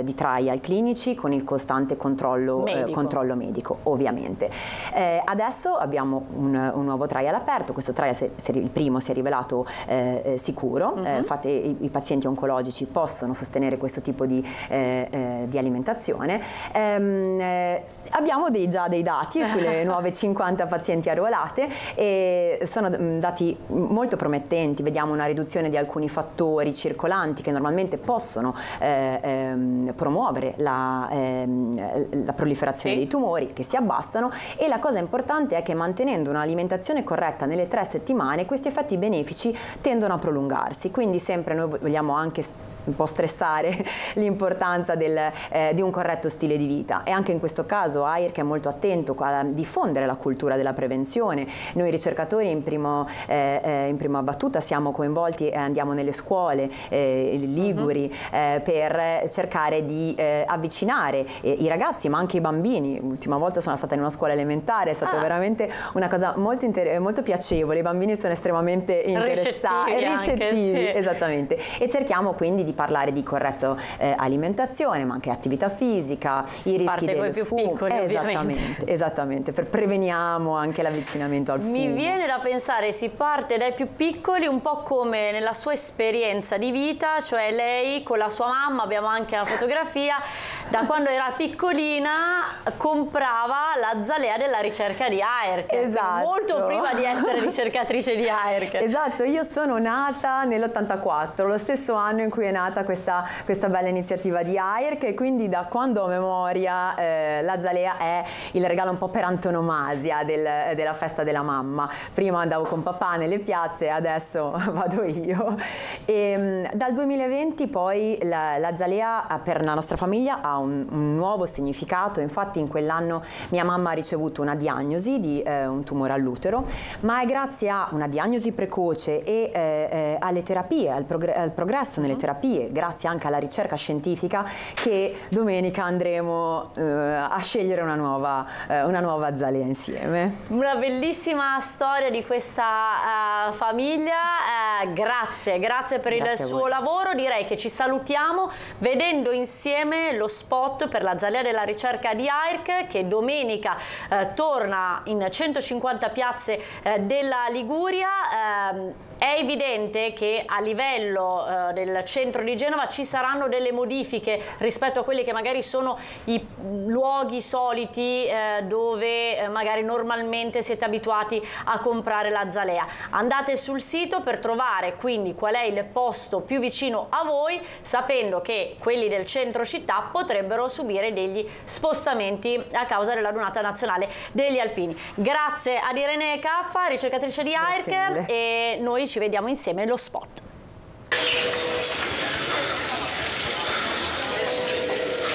di trial clinici con il costante controllo medico, ovviamente. Adesso abbiamo un nuovo trial aperto. Questo trial, il primo, si è rivelato sicuro. Infatti i pazienti oncologici possono sostenere questo tipo di alimentazione. Abbiamo già dei dati sulle nuove 50 pazienti arruolate e sono dati molto promettenti. Vediamo una riduzione di alcuni fattori circolanti che normalmente possono promuovere la proliferazione dei tumori, che si abbassano, e la cosa importante è che mantenendo un'alimentazione corretta nelle 3 settimane questi effetti benefici tendono a prolungarsi. Quindi sempre noi vogliamo anche un po' stressare l'importanza di un corretto stile di vita, e anche in questo caso AIRC è molto attento a diffondere la cultura della prevenzione. Noi ricercatori in prima battuta siamo coinvolti e andiamo nelle scuole liguri per cercare di avvicinare i ragazzi, ma anche i bambini. L'ultima volta sono stata in una scuola elementare, è stata veramente una cosa molto piacevole. I bambini sono estremamente interessati e ricettivi, esattamente, e cerchiamo quindi di parlare di corretta alimentazione, ma anche attività fisica, i rischi del fumo. Esattamente, preveniamo anche l'avvicinamento al fumo. Mi viene da pensare, si parte dai più piccoli, un po' come nella sua esperienza di vita, cioè lei con la sua mamma, abbiamo anche una fotografia, da quando era piccolina comprava la zalea della ricerca di AIRC, molto prima di essere ricercatrice di AIRC. Esatto, io sono nata nell'84, lo stesso anno in cui è nata questa bella iniziativa di AIRC, e quindi da quando ho memoria la zalea è il regalo un po' per antonomasia della festa della mamma. Prima andavo con papà nelle piazze, adesso vado io. E dal 2020 poi la zalea per la nostra famiglia ha un nuovo significato. Infatti in quell'anno mia mamma ha ricevuto una diagnosi di un tumore all'utero, ma è grazie a una diagnosi precoce e alle terapie, al progresso nelle terapie, grazie anche alla ricerca scientifica, che domenica andremo a scegliere una nuova zalea insieme. Una bellissima storia di questa famiglia. Grazie per il suo lavoro. Direi che ci salutiamo vedendo insieme lo spot per la zalea della ricerca di AIRC, che domenica torna in 150 piazze della Liguria. È evidente che a livello del centro di Genova ci saranno delle modifiche rispetto a quelli che magari sono i luoghi soliti dove magari normalmente siete abituati a comprare la zalea. Andate sul sito per trovare quindi qual è il posto più vicino a voi, sapendo che quelli del centro città potrebbero subire degli spostamenti a causa della Giornata Nazionale degli Alpini. Grazie ad Irene Caffa, ricercatrice di AIRC, e noi ci vediamo insieme allo spot.